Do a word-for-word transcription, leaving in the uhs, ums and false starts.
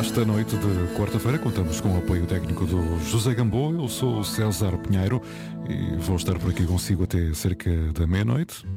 Nesta noite de quarta-feira contamos com o apoio técnico do José Gamboa. Eu sou o César Pinheiro e vou estar por aqui consigo até cerca da meia-noite.